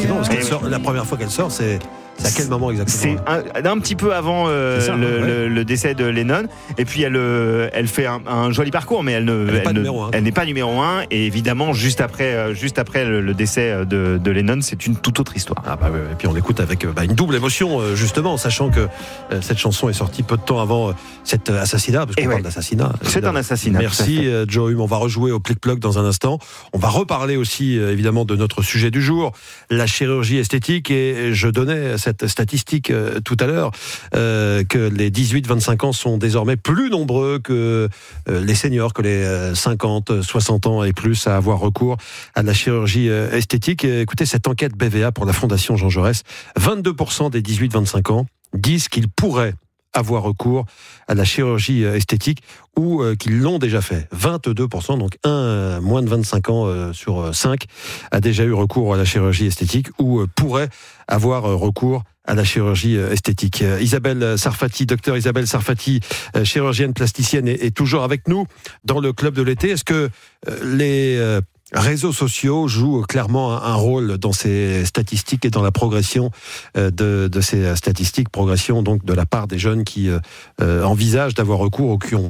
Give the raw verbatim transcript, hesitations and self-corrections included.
effectivement, parce qu'elle sort, la première fois qu'elle sort, c'est, c'est à quel moment exactement? C'est un, un petit peu avant euh, ça, le, ouais. le, le décès de Lennon. Et puis elle, elle fait un, un joli parcours, mais elle, ne, elle, elle, ne, elle n'est pas numéro un. Et évidemment, juste après, euh, juste après le, le décès de, de Lennon, c'est une toute autre histoire. Ah bah ouais, et puis on l'écoute avec bah, une double émotion, justement, sachant que euh, cette chanson est sortie peu de temps avant euh, cet assassinat, parce qu'on et parle ouais. d'assassinat. C'est évidemment. un assassinat. Merci euh, Joe Hume. On va rejouer au Plic-Ploc dans un instant. On va reparler aussi euh, évidemment de notre sujet du jour, la chirurgie esthétique. Et je donnais cette statistique euh, tout à l'heure euh, que les dix-huit vingt-cinq ans sont désormais plus nombreux que euh, les seniors, que les euh, cinquante, soixante ans et plus à avoir recours à la chirurgie euh, esthétique. Et écoutez, cette enquête B V A pour la Fondation Jean Jaurès, vingt-deux pour cent des dix-huit vingt-cinq ans disent qu'ils pourraient avoir recours à la chirurgie esthétique ou euh, qu'ils l'ont déjà fait. vingt-deux pour cent, donc un euh, moins de vingt-cinq ans euh, sur cinq a déjà eu recours à la chirurgie esthétique ou euh, pourrait avoir euh, recours à la chirurgie euh, esthétique. Euh, Isabelle Sarfati, docteur Isabelle Sarfati, euh, chirurgienne plasticienne, est, est toujours avec nous dans le Club de l'été. Est-ce que euh, les euh, réseaux sociaux jouent clairement un rôle dans ces statistiques et dans la progression de, de ces statistiques, progression donc de la part des jeunes qui euh, envisagent d'avoir recours ou qui ont